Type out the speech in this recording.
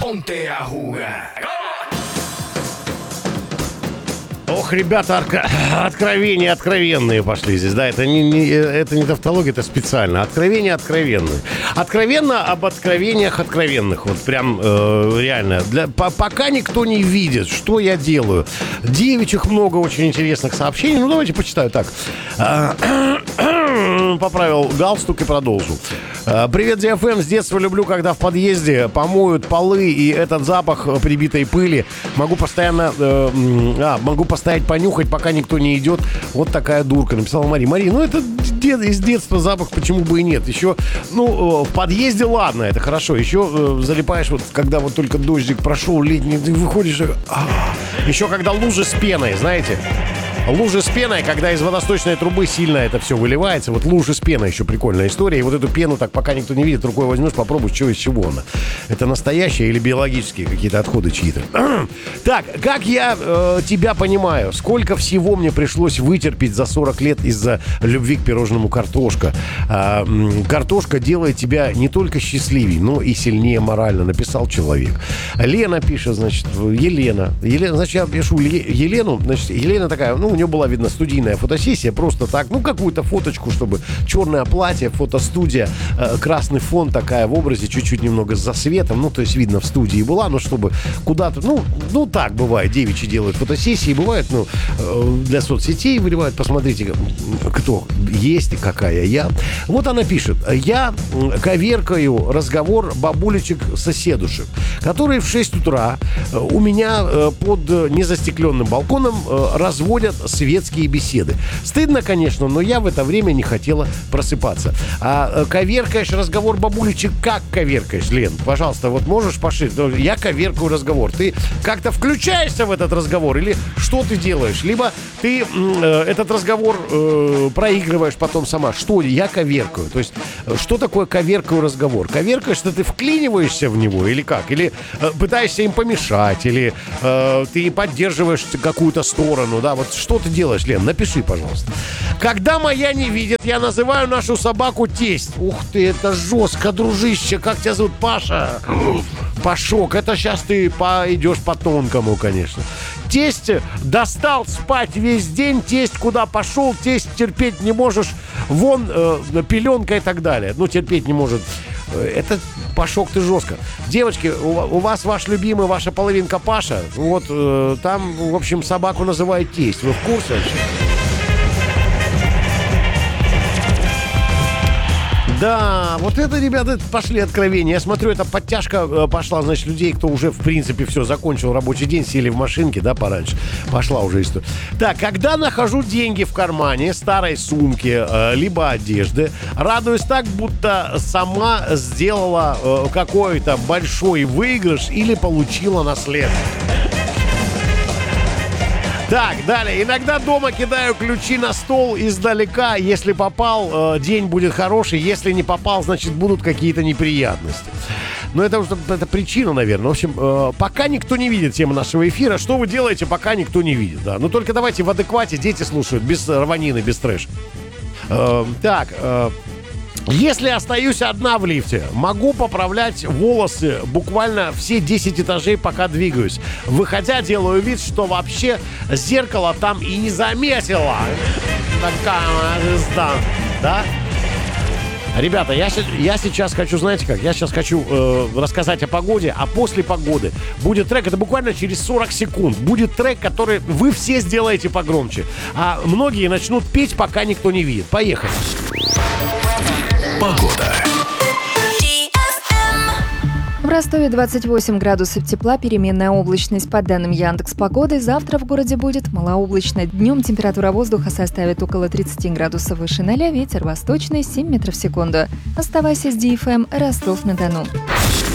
Ponte a jugar. Ох, ребята, откровения откровенные пошли здесь, да, это не тавтология, это специально, откровения откровенные. Откровенно об откровениях откровенных, вот прям реально. Пока никто не видит, что я делаю. Девичьих много очень интересных сообщений, ну давайте почитаю так. Поправил галстук и продолжу. Привет, DFM, с детства люблю, когда в подъезде помоют полы и этот запах прибитой пыли. Могу постоянно, могу постоять понюхать, пока никто не идет. Вот такая дурка, написала Мария. Мария, ну это из детства запах, почему бы и нет. Еще, ну, в подъезде ладно, это хорошо. Еще залипаешь, вот когда вот только дождик прошел летний, ты выходишь, еще когда лужи с пеной, знаете. Лужи с пеной, когда из водосточной трубы сильно это все выливается. Вот лужи с пеной еще прикольная история. И вот эту пену так пока никто не видит, рукой возьмешь, попробуй, что из чего она. Это настоящие или биологические какие-то отходы чьи-то. Так, как я тебя понимаю, сколько всего мне пришлось вытерпеть за 40 лет из-за любви к пирожному картошка. Картошка делает тебя не только счастливее, но и сильнее морально, написал человек. Лена пишет, значит, Елена, значит, я пишу Елену, значит, Елена такая, ну, у нее была, видно, студийная фотосессия, просто так, ну, какую-то фоточку, чтобы черное платье, фотостудия, красный фон такая в образе, чуть-чуть немного с засветом, ну, то есть, видно, в студии была, но чтобы куда-то, ну, так бывает, девичьи делают фотосессии, бывает, ну, для соцсетей выливают, посмотрите, кто есть и какая я. Вот она пишет, я коверкаю разговор бабулечек-соседушек, которые в 6 утра у меня под незастекленным балконом разводят светские беседы. Стыдно, конечно, но я в это время не хотела просыпаться. А коверкаешь разговор бабулечек, как коверкаешь, Лен? Пожалуйста, вот можешь пошить? Я коверкаю разговор. Ты как-то включаешься в этот разговор или что ты делаешь? Либо ты этот разговор проигрываешь потом сама. Что я коверкаю? То есть, что такое коверкаю разговор? Коверкаешь, что ты вклиниваешься в него или как? Или пытаешься им помешать? Или ты поддерживаешь какую-то сторону? Да, вот что ты делаешь, Лен? Напиши, пожалуйста. Когда моя не видит, я называю нашу собаку тесть. Ух ты, это жестко, дружище. Как тебя зовут? Паша? Пашок. Это сейчас ты пойдешь по тонкому, конечно. Тесть достал спать весь день. Тесть куда пошел? Тесть терпеть не можешь. Вон пеленка и так далее. Ну, терпеть не может. Это, Пашок, ты жестко. Девочки, у вас ваш любимый, ваша половинка Паша. Вот там, в общем, собаку называют тесть. Вы в курсе вообще? Да, вот это, ребята, пошли откровения. Я смотрю, это подтяжка пошла, значит, людей, кто уже, в принципе, все, закончил рабочий день, сели в машинке, да, пораньше. Пошла уже история. Так, когда нахожу деньги в кармане, старой сумки, либо одежды, радуюсь так, будто сама сделала какой-то большой выигрыш или получила наследство. Так, далее. Иногда дома кидаю ключи на стол издалека. Если попал, день будет хороший. Если не попал, значит, будут какие-то неприятности. Но это причина, наверное. В общем, пока никто не видит тему нашего эфира. Что вы делаете, пока никто не видит? Да? Ну, только давайте в адеквате. Дети слушают. Без рванины, без трэша. Если остаюсь одна в лифте, могу поправлять волосы буквально все 10 этажей, пока двигаюсь. Выходя, делаю вид, что вообще зеркало там и не заметила. Такая звезда, да? Ребята, я сейчас хочу, знаете как, я сейчас хочу рассказать о погоде, а после погоды будет трек, это буквально через 40 секунд, будет трек, который вы все сделаете погромче, а многие начнут петь, пока никто не видит. Поехали. Погода. В Ростове 28 градусов тепла, переменная облачность. По данным Яндекс.Погоды, завтра в городе будет малооблачно. Днем температура воздуха составит около 30 градусов выше 0, ветер восточный 7 метров в секунду. Оставайся с DFM, Ростов-на-Дону.